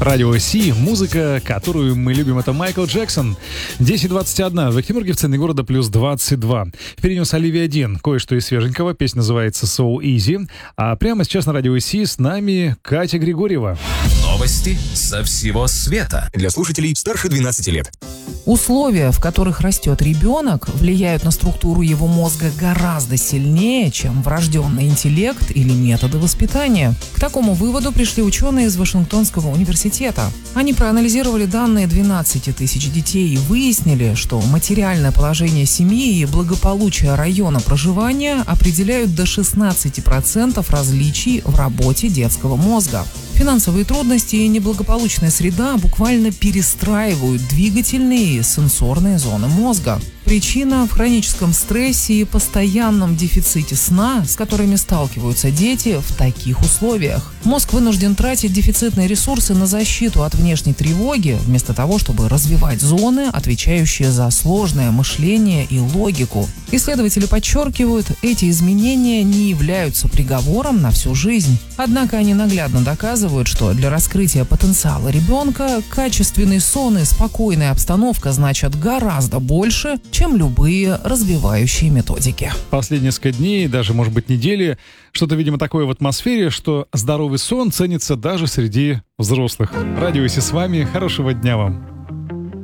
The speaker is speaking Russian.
Радио Си, музыка, которую мы любим, это Майкл Джексон. 10:21, в Екатеринбурге, в центре города, плюс 22. Впереди у нас Оливия Дин, кое-что из свеженького, песня называется So Easy. А прямо сейчас на Радио Си с нами Катя Григорьева. Новости со всего света. Для слушателей старше 12 лет. Условия, в которых растет ребенок, влияют на структуру его мозга гораздо сильнее, чем врожденный интеллект или методы воспитания. К такому выводу пришли ученые из Вашингтонского университета. Они проанализировали данные 12 тысяч детей и выяснили, что материальное положение семьи и благополучие района проживания определяют до 16% различий в работе детского мозга. Финансовые трудности и неблагополучная среда буквально перестраивают двигательные и сенсорные зоны мозга. Причина в хроническом стрессе и постоянном дефиците сна, с которыми сталкиваются дети в таких условиях. Мозг вынужден тратить дефицитные ресурсы на защиту от внешней тревоги, вместо того, чтобы развивать зоны, отвечающие за сложное мышление и логику. Исследователи подчеркивают, эти изменения не являются приговором на всю жизнь. Однако они наглядно доказывают, что для раскрытия потенциала ребенка качественный сон и спокойная обстановка значат гораздо больше, чем любые развивающие методики. Последние несколько дней, даже, может быть, недели, что-то, видимо, такое в атмосфере, что здоровый сон ценится даже среди взрослых. Радио Си с вами. Хорошего дня вам.